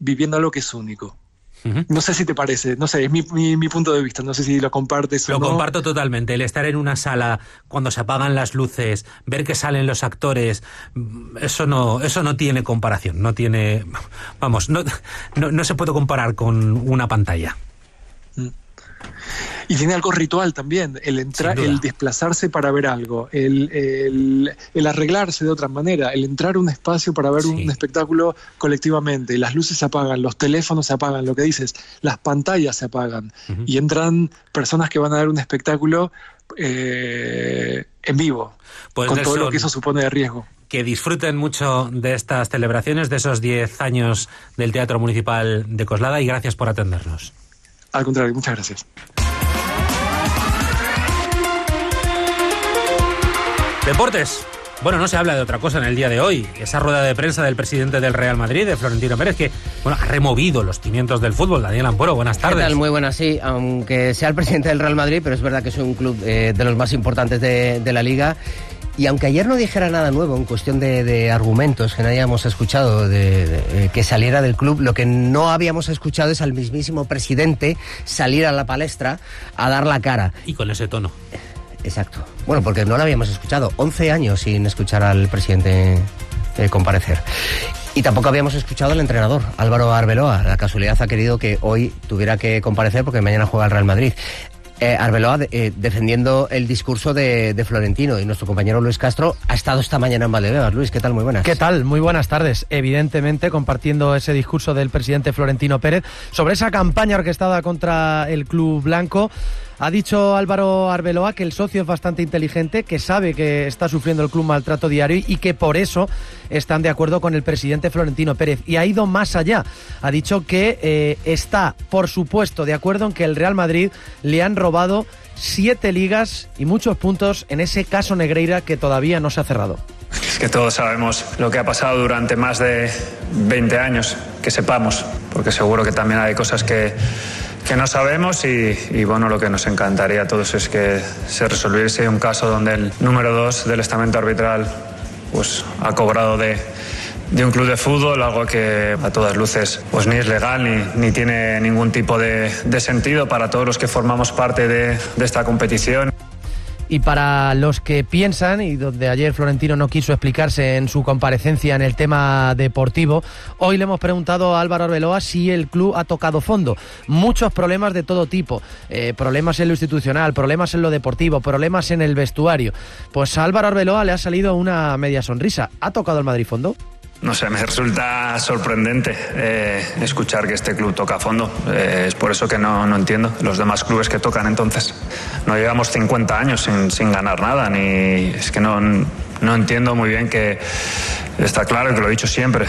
viviendo algo que es único. Uh-huh. No sé si te parece, no sé, es mi punto de vista, no sé si lo compartes o no. Lo comparto totalmente, el estar en una sala cuando se apagan las luces, ver que salen los actores, eso no tiene comparación, no tiene, vamos, no se puede comparar con una pantalla. Y tiene algo ritual también, el entrar, el desplazarse para ver algo, el arreglarse de otra manera, el entrar a un espacio para ver un espectáculo colectivamente. Las luces se apagan, los teléfonos se apagan, lo que dices, las pantallas se apagan, y entran personas que van a dar un espectáculo en vivo, pues con todo lo que eso supone de riesgo. Que disfruten mucho de estas celebraciones, de esos 10 años del Teatro Municipal de Coslada, y gracias por atendernos. Al contrario, muchas gracias. Deportes. Bueno, no se habla de otra cosa en el día de hoy. Esa rueda de prensa del presidente del Real Madrid, de Florentino Pérez, que ha removido los cimientos del fútbol. Daniel Ampuero, buenas tardes. ¿Qué tal? Muy buenas, sí. Aunque sea el presidente del Real Madrid, pero es verdad que es un club de los más importantes de la Liga. Y aunque ayer no dijera nada nuevo en cuestión de argumentos que no hayamos escuchado que saliera del club, lo que no habíamos escuchado es al mismísimo presidente salir a la palestra a dar la cara. Y con ese tono. Exacto. Bueno, porque no lo habíamos escuchado. 11 años sin escuchar al presidente comparecer. Y tampoco habíamos escuchado al entrenador, Álvaro Arbeloa. La casualidad ha querido que hoy tuviera que comparecer porque mañana juega el Real Madrid. Arbeloa defendiendo el discurso de Florentino, y nuestro compañero Luis Castro ha estado esta mañana en Valdebebas. Luis, ¿qué tal? Muy buenas. ¿Qué tal? Muy buenas tardes. Evidentemente compartiendo ese discurso del presidente Florentino Pérez sobre esa campaña orquestada contra el club blanco. Ha dicho Álvaro Arbeloa que el socio es bastante inteligente, que sabe que está sufriendo el club maltrato diario y que por eso están de acuerdo con el presidente Florentino Pérez. Y ha ido más allá. Ha dicho que está, por supuesto, de acuerdo en que el Real Madrid le han robado 7 ligas y muchos puntos en ese caso Negreira que todavía no se ha cerrado. Es que todos sabemos lo que ha pasado durante más de 20 años, que sepamos, porque seguro que también hay cosas que no sabemos y bueno, lo que nos encantaría a todos es que se resolviese un caso donde el número 2 del estamento arbitral pues ha cobrado de un club de fútbol, algo que a todas luces pues ni es legal ni tiene ningún tipo de sentido para todos los que formamos parte de esta competición. Y para los que piensan, y donde ayer Florentino no quiso explicarse en su comparecencia en el tema deportivo, hoy le hemos preguntado a Álvaro Arbeloa si el club ha tocado fondo. Muchos problemas de todo tipo, problemas en lo institucional, problemas en lo deportivo, problemas en el vestuario. Pues a Álvaro Arbeloa le ha salido una media sonrisa. ¿Ha tocado el Madrid fondo? No sé, me resulta sorprendente escuchar que este club toca a fondo. Es por eso que no entiendo los demás clubes que tocan entonces. No llevamos 50 años sin ganar nada, ni es que no entiendo muy bien que está claro que lo he dicho siempre.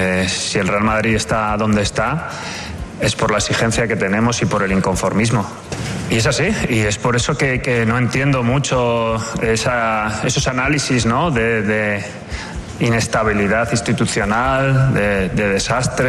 Si el Real Madrid está donde está, es por la exigencia que tenemos y por el inconformismo. Y es así, y es por eso que no entiendo mucho esos análisis, ¿no? de inestabilidad institucional, de desastre.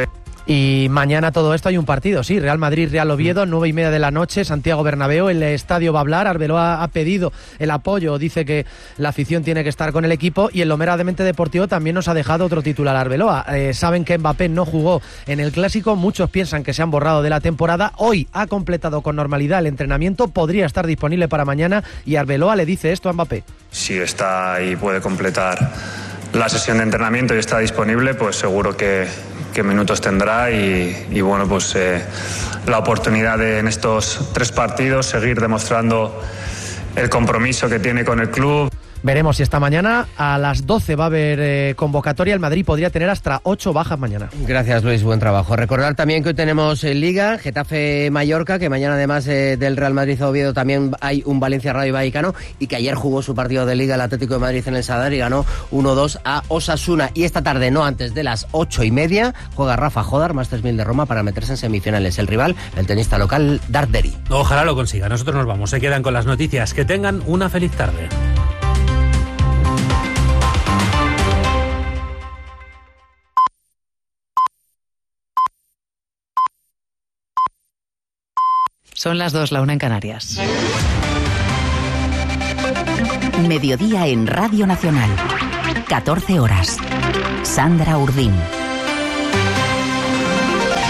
Y mañana todo esto hay un partido, sí, Real Madrid, Real Oviedo, 9:30 de la noche, Santiago Bernabéu, el estadio va a hablar. Arbeloa ha pedido el apoyo, dice que la afición tiene que estar con el equipo, y en lo meramente deportivo también nos ha dejado otro titular Arbeloa. Saben que Mbappé no jugó en el Clásico, muchos piensan que se han borrado de la temporada. Hoy ha completado con normalidad el entrenamiento, podría estar disponible para mañana, y Arbeloa le dice esto a Mbappé. Si está y puede completar la sesión de entrenamiento y está disponible, pues seguro que minutos tendrá y bueno, pues la oportunidad de en estos 3 partidos seguir demostrando el compromiso que tiene con el club. Veremos si esta mañana a las 12 va a haber convocatoria. El Madrid podría tener hasta 8 bajas mañana. Gracias, Luis, buen trabajo. Recordar también que hoy tenemos Liga, Getafe-Mallorca, que mañana además del Real Madrid-Oviedo también hay un Valencia-Rayo Vallecano, y que ayer jugó su partido de Liga el Atlético de Madrid en el Sadar y ganó 1-2 a Osasuna. Y esta tarde, no antes de las 8:30, juega Rafa Jodar, Masters 1000 de Roma, para meterse en semifinales. El rival, el tenista local, Darderi. Ojalá lo consiga. Nosotros nos vamos. Se quedan con las noticias. Que tengan una feliz tarde. Son las 2, la 1 en Canarias. Mediodía en Radio Nacional. 14 horas. Sandra Urdín.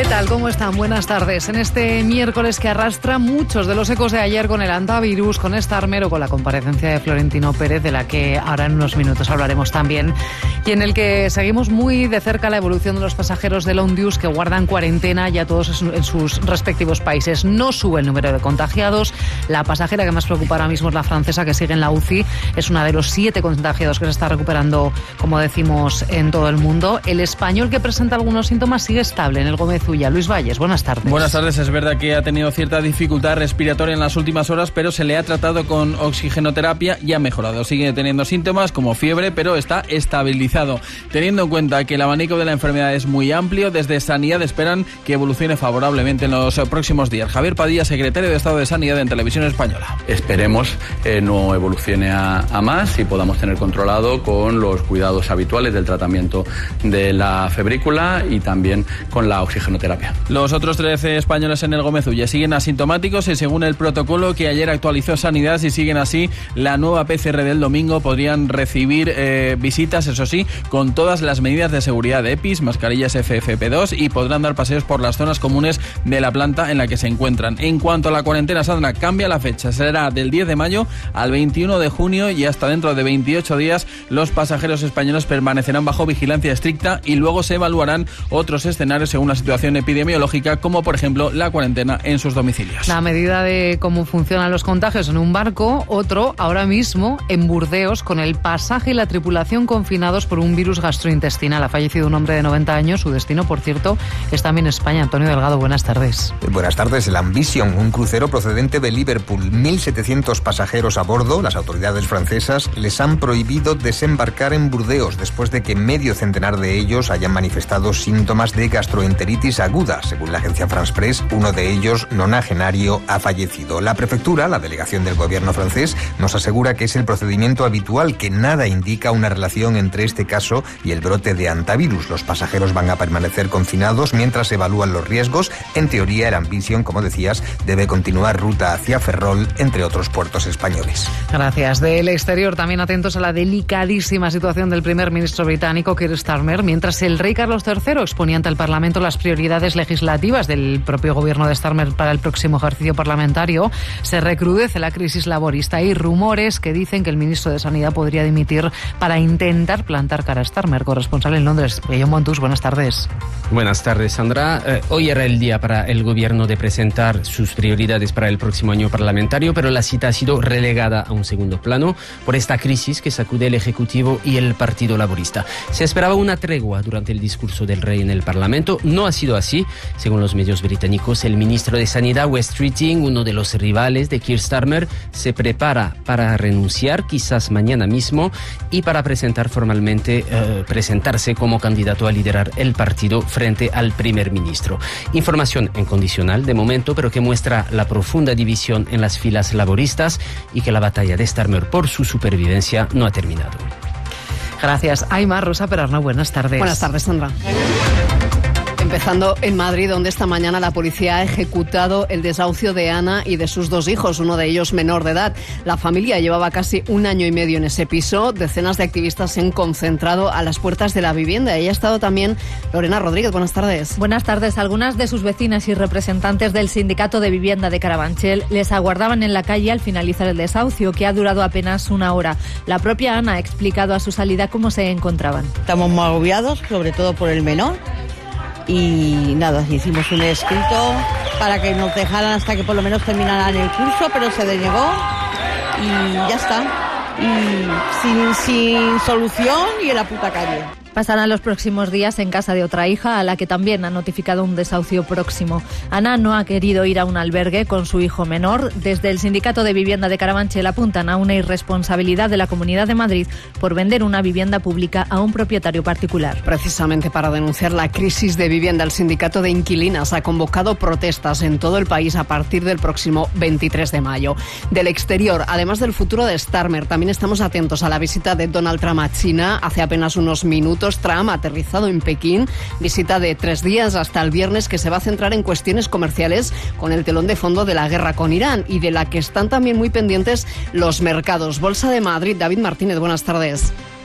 tal? ¿Cómo están? Buenas tardes. En este miércoles que arrastra muchos de los ecos de ayer con el antivirus, con Starmer o con la comparecencia de Florentino Pérez, de la que ahora en unos minutos hablaremos también, y en el que seguimos muy de cerca la evolución de los pasajeros del Ondius que guardan cuarentena ya todos en sus respectivos países. No sube el número de contagiados. La pasajera que más preocupa ahora mismo es la francesa, que sigue en la UCI. Es una de los 7 contagiados que se está recuperando, como decimos, en todo el mundo. El español, que presenta algunos síntomas, sigue estable en el Gómez Ulla. Luis Valles, buenas tardes. Buenas tardes. Es verdad que ha tenido cierta dificultad respiratoria en las últimas horas, pero se le ha tratado con oxigenoterapia y ha mejorado. Sigue teniendo síntomas como fiebre, pero está estabilizado. Teniendo en cuenta que el abanico de la enfermedad es muy amplio, desde Sanidad esperan que evolucione favorablemente en los próximos días. Javier Padilla, secretario de Estado de Sanidad en Televisión Española. Esperemos no evolucione a más y podamos tener controlado con los cuidados habituales del tratamiento de la febrícula y también con la oxigenoterapia. Los otros 13 españoles en el Gómez Ulla siguen asintomáticos y según el protocolo que ayer actualizó Sanidad, si siguen así, la nueva PCR del domingo podrían recibir visitas, eso sí, con todas las medidas de seguridad de EPIs, mascarillas FFP2 y podrán dar paseos por las zonas comunes de la planta en la que se encuentran. En cuanto a la cuarentena, Sandra, cambia la fecha. Será del 10 de mayo al 21 de junio y hasta dentro de 28 días los pasajeros españoles permanecerán bajo vigilancia estricta y luego se evaluarán otros escenarios según la situación epidemiológica, como por ejemplo la cuarentena en sus domicilios. La medida de cómo funcionan los contagios en un barco, otro ahora mismo en Burdeos, con el pasaje y la tripulación confinados por un virus gastrointestinal. Ha fallecido un hombre de 90 años. Su destino, por cierto, es también España. Antonio Delgado, buenas tardes. Buenas tardes. El Ambition, un crucero procedente de Liverpool, 1.700 pasajeros a bordo. Las autoridades francesas les han prohibido desembarcar en Burdeos después de que medio centenar de ellos hayan manifestado síntomas de gastroenteritis aguda. Según la agencia France Press, uno de ellos, nonagenario, ha fallecido. La prefectura, la delegación del gobierno francés, nos asegura que es el procedimiento habitual, que nada indica una relación entre este caso y el brote de antivirus. Los pasajeros van a permanecer confinados mientras se evalúan los riesgos. En teoría, el Ambition, como decías, debe continuar ruta hacia Ferrol, entre otros puertos españoles. Gracias. Del exterior, también atentos a la delicadísima situación del primer ministro británico, Keir Starmer, mientras el rey Carlos III exponía ante el Parlamento las prioridades legislativas del propio gobierno de Starmer para el próximo ejercicio parlamentario. Se recrudece la crisis laborista. Hay rumores que dicen que el ministro de Sanidad podría dimitir para intentar plantar cara a Starmer. Corresponsal en Londres, John Montus, buenas tardes. Buenas tardes, Sandra. Hoy era el día para el gobierno de presentar sus prioridades para el próximo año parlamentario, pero la cita ha sido relegada a un segundo plano por esta crisis que sacude el Ejecutivo y el Partido Laborista. Se esperaba una tregua durante el discurso del rey en el Parlamento. No ha sido así. Según los medios británicos, el ministro de Sanidad, Wes Streeting, uno de los rivales de Keir Starmer, se prepara para renunciar quizás mañana mismo y para presentarse como candidato a liderar el partido frente al primer ministro. Información en condicional de momento, pero que muestra la profunda división en las filas laboristas y que la batalla de Starmer por su supervivencia no ha terminado. Gracias. Aymar, Rosa Perarnau, buenas tardes. Buenas tardes, Sandra. Empezando en Madrid, donde esta mañana la policía ha ejecutado el desahucio de Ana y de sus 2 hijos, uno de ellos menor de edad. La familia llevaba casi 1 año y medio en ese piso. Decenas de activistas se han concentrado a las puertas de la vivienda. Ahí ha estado también Lorena Rodríguez. Buenas tardes. Buenas tardes. Algunas de sus vecinas y representantes del Sindicato de Vivienda de Carabanchel les aguardaban en la calle al finalizar el desahucio, que ha durado apenas 1 hora. La propia Ana ha explicado a su salida cómo se encontraban. Estamos muy agobiados, sobre todo por el menor. Y nada, hicimos un escrito para que nos dejaran hasta que por lo menos terminaran el curso, pero se denegó y ya está. Y sin solución y en la puta calle. Pasarán los próximos días en casa de otra hija, a la que también ha notificado un desahucio próximo. Ana no ha querido ir a un albergue con su hijo menor. Desde el Sindicato de Vivienda de Carabanchel apuntan a una irresponsabilidad de la Comunidad de Madrid por vender una vivienda pública a un propietario particular. Precisamente para denunciar la crisis de vivienda, el Sindicato de Inquilinas ha convocado protestas en todo el país a partir del próximo 23 de mayo. Del exterior, además del futuro de Starmer, también estamos atentos a la visita de Donald Trump a China. Hace apenas unos minutos, Trump ha aterrizado en Pekín, visita de 3 días hasta el viernes, que se va a centrar en cuestiones comerciales con el telón de fondo de la guerra con Irán y de la que están también muy pendientes los mercados. Bolsa de Madrid, David Martínez, buenas tardes.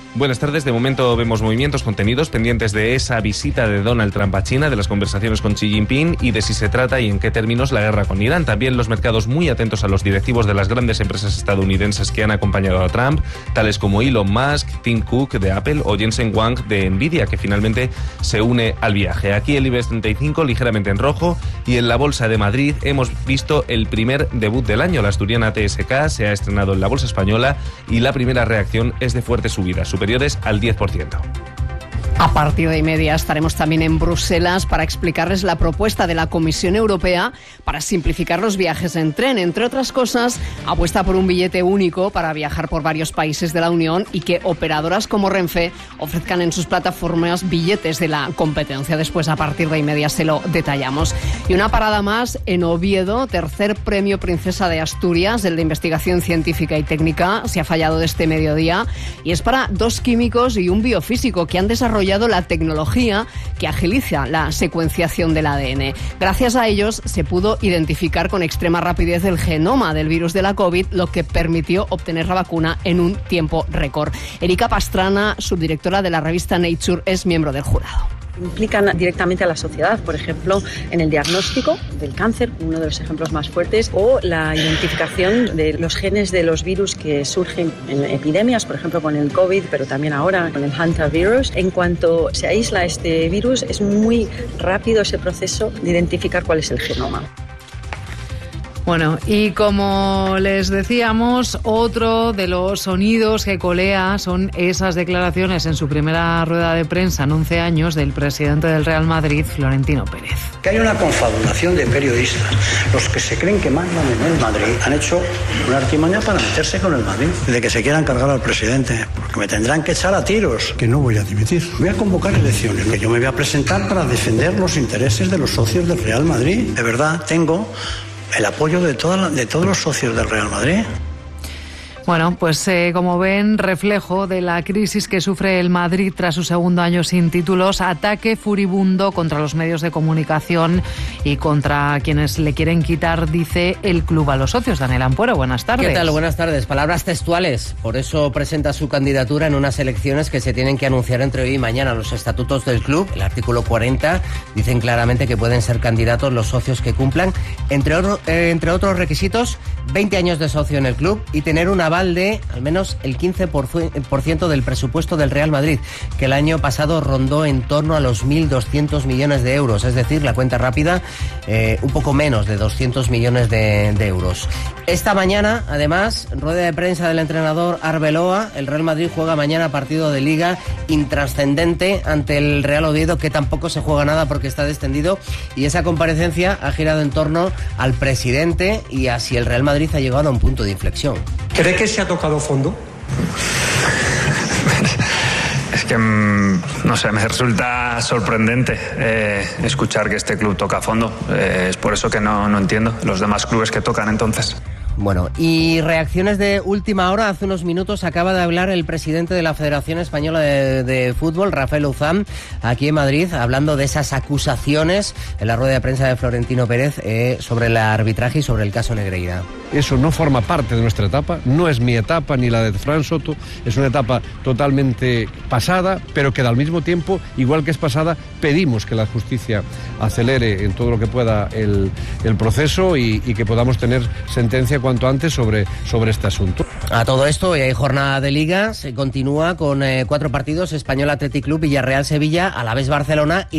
Buenas tardes. De momento vemos movimientos contenidos pendientes de esa visita de Donald Trump a China, de las conversaciones con Xi Jinping y de si se trata y en qué términos la guerra con Irán. También los mercados muy atentos a los directivos de las grandes empresas estadounidenses que han acompañado a Trump, tales como Elon Musk, Tim Cook de Apple o Jensen Huang de Nvidia, que finalmente se une al viaje. Aquí el IBEX 35 ligeramente en rojo y en la Bolsa de Madrid hemos visto el primer debut del año. La asturiana TSK se ha estrenado en la Bolsa Española y la primera reacción es de fuertes subidas, superiores al 10%. A partir de 1:30 estaremos también en Bruselas para explicarles la propuesta de la Comisión Europea para simplificar los viajes en tren. Entre otras cosas, apuesta por un billete único para viajar por varios países de la Unión y que operadoras como Renfe ofrezcan en sus plataformas billetes de la competencia. Después, a partir de 1:30, se lo detallamos. Y una parada más en Oviedo, tercer premio Princesa de Asturias, el de investigación científica y técnica. Se ha fallado de este mediodía y es para 2 químicos y un biofísico que han desarrollado la tecnología que agiliza la secuenciación del ADN. Gracias a ellos se pudo identificar con extrema rapidez el genoma del virus de la COVID, lo que permitió obtener la vacuna en un tiempo récord. Erika Pastrana, subdirectora de la revista Nature, es miembro del jurado. Implican directamente a la sociedad, por ejemplo, en el diagnóstico del cáncer, uno de los ejemplos más fuertes, o la identificación de los genes de los virus que surgen en epidemias, por ejemplo con el COVID, pero también ahora con el hantavirus. En cuanto se aísla este virus, es muy rápido ese proceso de identificar cuál es el genoma. Bueno, y como les decíamos, otro de los sonidos que colea son esas declaraciones en su primera rueda de prensa en 11 años del presidente del Real Madrid, Florentino Pérez. Que hay una confabulación de periodistas. Los que se creen que mandan en el Madrid han hecho una artimaña para meterse con el Madrid. De que se quieran cargar al presidente, porque me tendrán que echar a tiros. Que no voy a dimitir. Voy a convocar elecciones. Que yo me voy a presentar para defender los intereses de los socios del Real Madrid. De verdad, tengo el apoyo de todos los socios del Real Madrid. Bueno, pues como ven, reflejo de la crisis que sufre el Madrid tras su segundo año sin títulos, ataque furibundo contra los medios de comunicación y contra quienes le quieren quitar, dice el club a los socios. Daniel Ampuero, buenas tardes. ¿Qué tal? Buenas tardes. Palabras textuales. Por eso presenta su candidatura en unas elecciones que se tienen que anunciar entre hoy y mañana. Los estatutos del club, el artículo 40, dicen claramente que pueden ser candidatos los socios que cumplan, entre otros requisitos, 20 años de socio en el club y tener un aval de al menos el 15% del presupuesto del Real Madrid, que el año pasado rondó en torno a los 1.200 millones de euros, es decir, la cuenta rápida, un poco menos de 200 millones de euros. Esta mañana, además, rueda de prensa del entrenador Arbeloa. El Real Madrid juega mañana partido de Liga intrascendente ante el Real Oviedo, que tampoco se juega nada porque está descendido, y esa comparecencia ha girado en torno al presidente y a si el Real Madrid ha llegado a un punto de inflexión. ¿Cree que se ha tocado fondo? Es que, no sé, me resulta sorprendente escuchar que este club toca fondo. Es por eso que no entiendo los demás clubes que tocan entonces. Bueno, y reacciones de última hora. Hace unos minutos acaba de hablar el presidente de la Federación Española de Fútbol, Rafael Uzán, aquí en Madrid, hablando de esas acusaciones en la rueda de prensa de Florentino Pérez sobre el arbitraje y sobre el caso Negreira. Eso no forma parte de nuestra etapa, no es mi etapa ni la de Fran Soto, es una etapa totalmente pasada, pero que al mismo tiempo, igual que es pasada, pedimos que la justicia acelere en todo lo que pueda el proceso y que podamos tener sentencia cuanto antes sobre este asunto. A todo esto, hoy hay jornada de Liga, se continúa con 4 partidos: Español Athletic Club, Villarreal Sevilla, Alavés Barcelona y